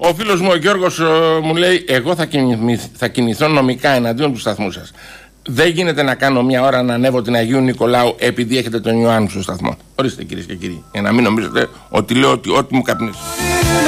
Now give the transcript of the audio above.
Ο φίλος μου ο Γιώργος μου λέει: εγώ θα κινηθώ νομικά εναντίον του σταθμού σας. Δεν γίνεται να κάνω μια ώρα να ανέβω την Αγίου Νικολάου επειδή έχετε τον Ιωάννου στο σταθμό. Ορίστε κυρίες και κύριοι, για να μην νομίζετε ότι λέω ότι ό,τι μου καπνίσει.